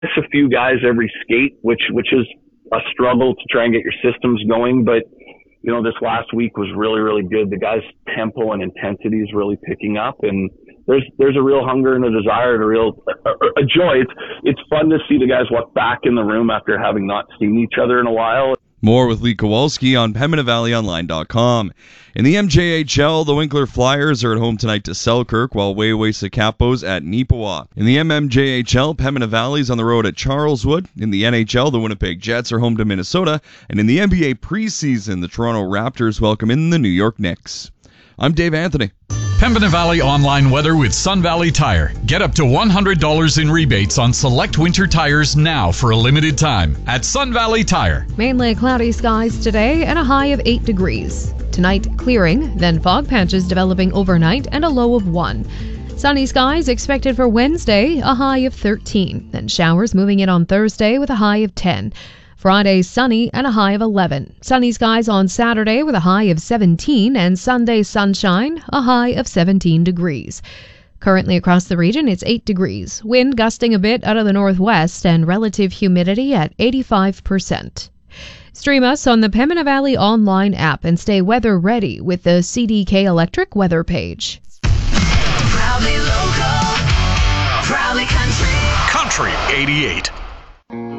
miss a few guys every skate, which is a struggle to try and get your systems going. But, this last week was really, really good. The guys' tempo and intensity is really picking up, and there's a real hunger and a desire to a joy. It's fun to see the guys walk back in the room after having not seen each other in a while. More with Lee Kowalski on PembinaValleyOnline.com. In the MJHL, the Winkler Flyers are at home tonight to Selkirk, while Waiwasa Capos at Neepawa. In the MMJHL, Pembina Valley's on the road at Charleswood. In the NHL, the Winnipeg Jets are home to Minnesota. And in the NBA preseason, the Toronto Raptors welcome in the New York Knicks. I'm Dave Anthony. Pembina Valley online weather with Sun Valley Tire. Get up to $100 in rebates on select winter tires now for a limited time at Sun Valley Tire. Mainly cloudy skies today and a high of 8 degrees. Tonight, clearing, then fog patches developing overnight and a low of 1. Sunny skies expected for Wednesday, a high of 13. Then showers moving in on Thursday with a high of 10. Friday, sunny and a high of 11. Sunny skies on Saturday with a high of 17, and Sunday, sunshine, a high of 17 degrees. Currently across the region, it's 8 degrees. Wind gusting a bit out of the northwest and relative humidity at 85%. Stream us on the Pembina Valley online app and stay weather ready with the CDK Electric weather page. Proudly local, proudly country. Country 88.